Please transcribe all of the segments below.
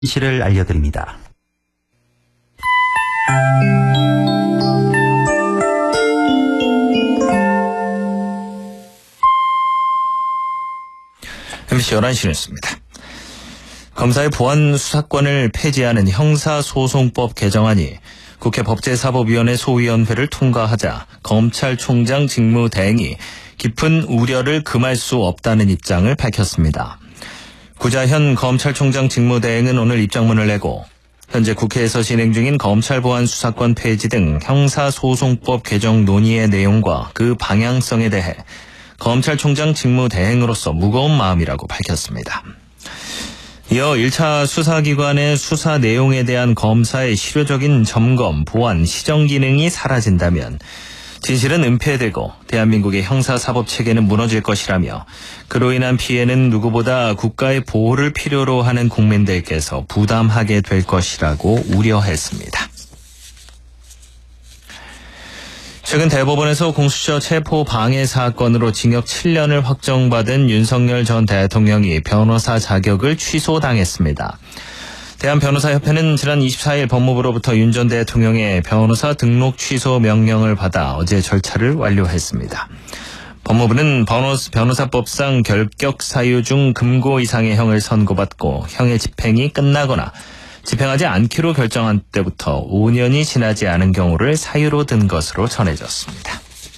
시를 알려드립니다. MBC 11시 뉴스입니다. 검사의 보안 수사권을 폐지하는 형사소송법 개정안이 국회 법제사법위원회 소위원회를 통과하자 검찰총장 직무대행이 깊은 우려를 금할 수 없다는 입장을 밝혔습니다. 구자현 검찰총장 직무대행은 오늘 입장문을 내고 현재 국회에서 진행 중인 검찰 보안 수사권 폐지 등 형사소송법 개정 논의의 내용과 그 방향성에 대해 검찰총장 직무대행으로서 무거운 마음이라고 밝혔습니다. 이어 1차 수사기관의 수사 내용에 대한 검사의 실효적인 점검, 보완, 시정 기능이 사라진다면 진실은 은폐되고 대한민국의 형사사법체계는 무너질 것이라며 그로 인한 피해는 누구보다 국가의 보호를 필요로 하는 국민들께서 부담하게 될 것이라고 우려했습니다. 최근 대법원에서 공수처 체포 방해 사건으로 징역 7년을 확정받은 윤석열 전 대통령이 변호사 자격을 취소당했습니다. 대한변호사협회는 지난 24일 법무부로부터 윤 전 대통령의 변호사 등록 취소 명령을 받아 어제 절차를 완료했습니다. 법무부는 변호사법상 결격 사유 중 금고 이상의 형을 선고받고 형의 집행이 끝나거나 집행하지 않기로 결정한 때부터 5년이 지나지 않은 경우를 사유로 든 것으로 전해졌습니다.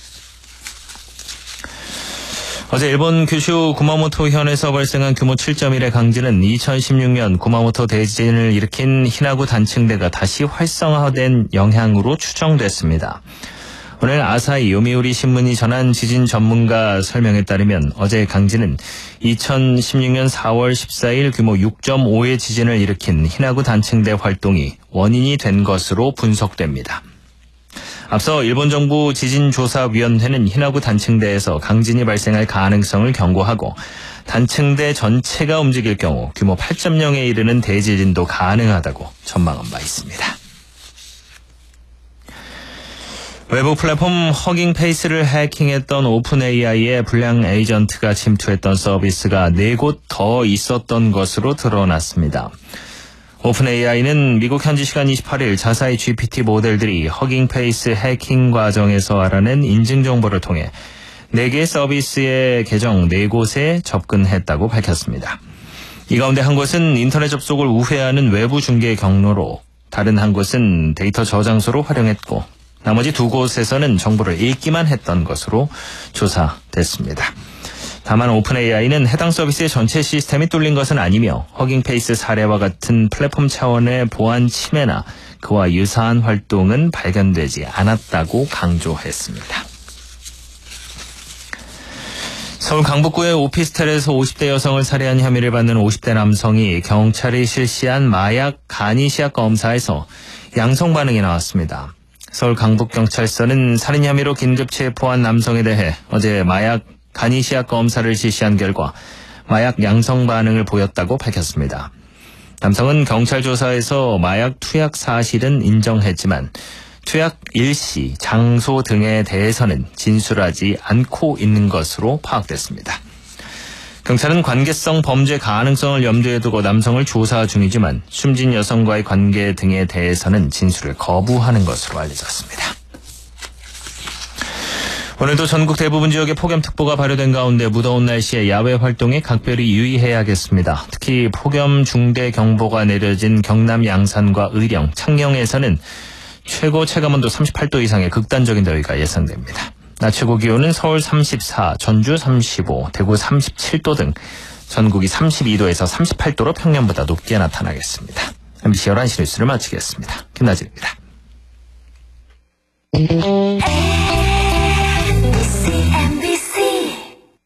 어제 일본 규슈 구마모토현에서 발생한 규모 7.1의 강진은 2016년 구마모토 대지진을 일으킨 히나구 단층대가 다시 활성화된 영향으로 추정됐습니다. 오늘 아사히 요미우리 신문이 전한 지진 전문가 설명에 따르면 어제 강진은 2016년 4월 14일 규모 6.5의 지진을 일으킨 히나구 단층대 활동이 원인이 된 것으로 분석됩니다. 앞서 일본 정부 지진조사위원회는 히나구 단층대에서 강진이 발생할 가능성을 경고하고 단층대 전체가 움직일 경우 규모 8.0에 이르는 대지진도 가능하다고 전망한 바 있습니다. 외부 플랫폼 허깅페이스를 해킹했던 오픈AI의 불량 에이전트가 침투했던 서비스가 4곳 더 있었던 것으로 드러났습니다. 오픈AI는 미국 현지 시간 28일 자사의 GPT 모델들이 허깅페이스 해킹 과정에서 알아낸 인증 정보를 통해 4개의 서비스의 계정 4곳에 접근했다고 밝혔습니다. 이 가운데 한 곳은 인터넷 접속을 우회하는 외부 중계 경로로, 다른 한 곳은 데이터 저장소로 활용했고 나머지 2곳에서는 정보를 읽기만 했던 것으로 조사됐습니다. 다만 오픈AI는 해당 서비스의 전체 시스템이 뚫린 것은 아니며 허깅페이스 사례와 같은 플랫폼 차원의 보안 침해나 그와 유사한 활동은 발견되지 않았다고 강조했습니다. 서울 강북구의 오피스텔에서 50대 여성을 살해한 혐의를 받는 50대 남성이 경찰이 실시한 마약 간이시약 검사에서 양성 반응이 나왔습니다. 서울 강북경찰서는 살인 혐의로 긴급 체포한 남성에 대해 어제 마약 간이시약 검사를 실시한 결과 마약 양성 반응을 보였다고 밝혔습니다. 남성은 경찰 조사에서 마약 투약 사실은 인정했지만 투약 일시, 장소 등에 대해서는 진술하지 않고 있는 것으로 파악됐습니다. 경찰은 관계성 범죄 가능성을 염두에 두고 남성을 조사 중이지만 숨진 여성과의 관계 등에 대해서는 진술을 거부하는 것으로 알려졌습니다. 오늘도 전국 대부분 지역에 폭염특보가 발효된 가운데 무더운 날씨에 야외 활동에 각별히 유의해야겠습니다. 특히 폭염 중대경보가 내려진 경남 양산과 의령, 창녕에서는 최고 체감온도 38도 이상의 극단적인 더위가 예상됩니다. 낮 최고 기온은 서울 34, 전주 35, 대구 37도 등 전국이 32도에서 38도로 평년보다 높게 나타나겠습니다. MBC 11시 뉴스를 마치겠습니다. 김나진입니다.